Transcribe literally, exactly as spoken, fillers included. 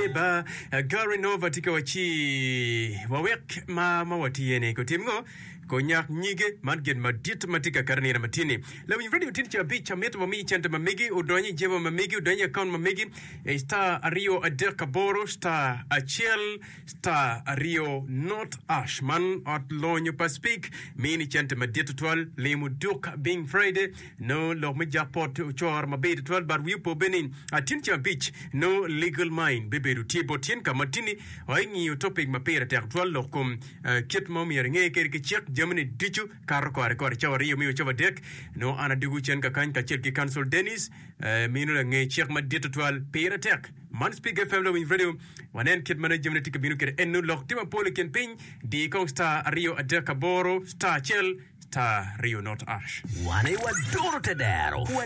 ba Gary Nova tika wachi wawek ma mawati yene ko timgo ko nyak nyige man gen madit matika karni na matini la mi radio tincha bicha meto mami chanta mamigi udonyi jeva mamigi udonyi account mamigi star Rio Adeka Boro star Achel star Rio Not Ash man at lonyo paspik mini chanta madit twal lemu duka being Friday no lo me jackpot chor mabed twal but we po benin atincha beach no legal mind beberu tibo tien kamatini oingi topic mapera ter twal lo kum kit mom yeringe ke check Germany dichu kar ko ko chawari mi chawa dek no ana digu chen ka kan ka cher ki council Dennis minu la nge check ma ditu twal pera tek man speak F M lo in radio wanen kit man Germany tik binu ker enu lok tima pole ken ping di kong star Rio Adeka Boro star Chel star Rio Not Ash wane wadoro tedero